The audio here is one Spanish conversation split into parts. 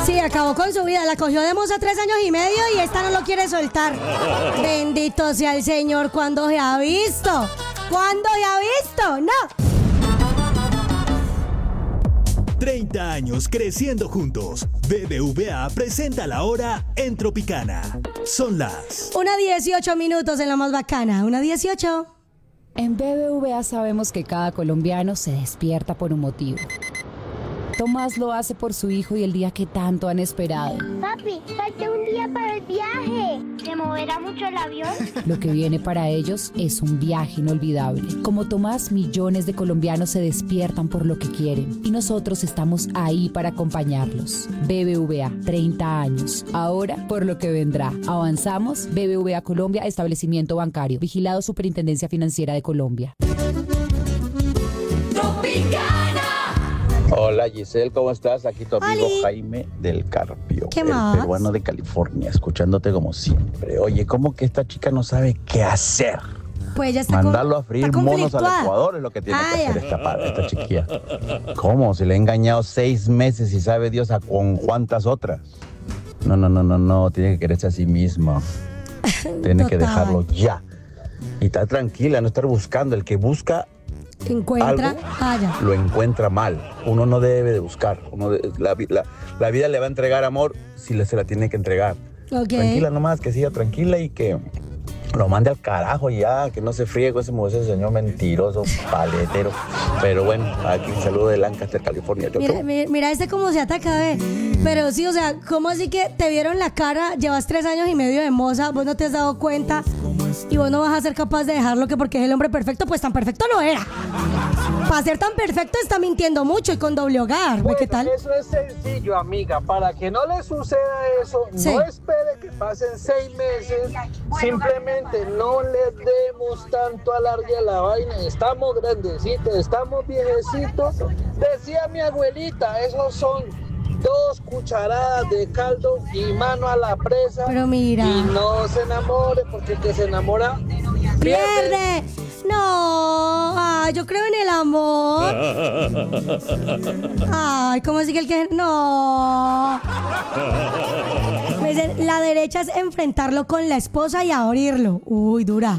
Sí, acabó con su vida. La cogió de moza 3 años y medio y esta no lo quiere soltar. Bendito sea el Señor. ¿Cuándo se ha visto? ¿Cuándo se ha visto? No. 30 años creciendo juntos. BBVA presenta la hora en Tropicana. Son las 1:18 en la más bacana. 1:18. En BBVA sabemos que cada colombiano se despierta por un motivo. Tomás lo hace por su hijo y el día que tanto han esperado. Papi, falta un día para el viaje. ¿Se moverá mucho el avión? Lo que viene para ellos es un viaje inolvidable. Como Tomás, millones de colombianos se despiertan por lo que quieren y nosotros estamos ahí para acompañarlos. BBVA, 30 años. Ahora, por lo que vendrá. Avanzamos. BBVA Colombia, establecimiento bancario. Vigilado Superintendencia Financiera de Colombia. Hola Giselle, ¿cómo estás? Aquí tu amigo Oli. Jaime del Carpio, ¿Qué el más? peruano de California, escuchándote como siempre. Oye, ¿cómo que esta chica no sabe qué hacer? Pues ya está. Mandarlo a freír está monos al conflictuada. Ecuador es lo que tiene que ya. hacer esta chiquilla. ¿Cómo? Se le ha engañado 6 meses y sabe Dios a con cuántas otras. No, tiene que quererse a sí mismo. Tiene que Total. dejarlo ya. Y estar tranquila, no estar buscando. El que busca Encuentra. algo, Ya. lo encuentra mal. Uno no debe de buscar. La vida le va a entregar amor si se la tiene que entregar. Ok. Tranquila nomás, que siga tranquila y que lo mande al carajo ya, que no se fríe con ese señor mentiroso, paletero. Pero bueno, aquí un saludo de Lancaster, California. Chau, chau. Mira este cómo se ataca, ve. Pero sí, o sea, ¿cómo así que te vieron la cara? Llevas 3 años y medio de moza, vos no te has dado cuenta y vos no vas a ser capaz de dejarlo que porque es el hombre perfecto, pues tan perfecto no era. Para ser tan perfecto está mintiendo mucho y con doble hogar. ¿Ve qué tal? Eso es sencillo, amiga. Para que no le suceda eso, Sí. no espere que pasen 6 meses. Simplemente no le demos tanto alargue a la vaina. Estamos grandecitos, estamos viejecitos. Decía mi abuelita, esos son 2 cucharadas de caldo y mano a la presa. Pero mira. Y no se enamore, porque el que se enamora ¡Pierde! No, ay, yo creo en el amor. Ay, ¿cómo así que el que no? Me dicen, la derecha es enfrentarlo con la esposa y abrirlo. Uy, dura.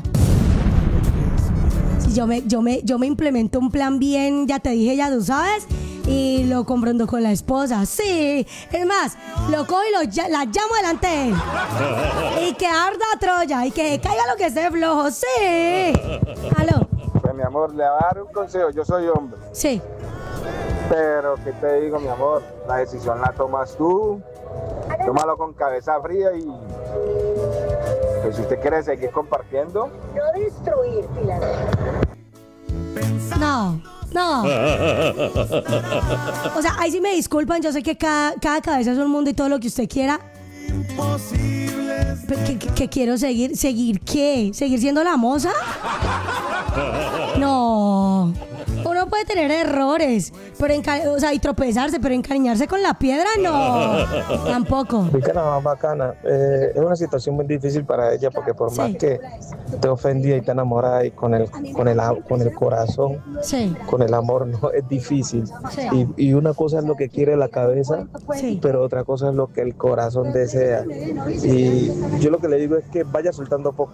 Si yo me implemento un plan bien, ya te dije, ya tú sabes, y lo confronto con la esposa. Sí, es más, lo cojo y la llamo delante de él. Y que arda Troya, y que caiga lo que esté flojo. Sí. Aló. Pues mi amor, le voy a dar un consejo, yo soy hombre, Sí. pero ¿qué te digo mi amor? La decisión la tomas tú, tómalo con cabeza fría y pues si usted quiere seguir compartiendo, No destruir, Pilar. No. O sea, ahí sí me disculpan, yo sé que cada cabeza es un mundo y todo lo que usted quiera. Pero que quiero seguir. ¿Seguir qué? ¿Seguir siendo la moza? No. Uno puede tener errores, pero o sea, y tropezarse, pero encariñarse con la piedra, no. Tampoco. Bacana, más bacana. Es una situación muy difícil para ella porque por Sí. más que te ofendida y te enamorada y con el corazón, Sí. con el amor, no es difícil. Sí. Y una cosa es lo que quiere la cabeza, Sí. pero otra cosa es lo que el corazón desea. Y yo lo que le digo es que vaya soltando poco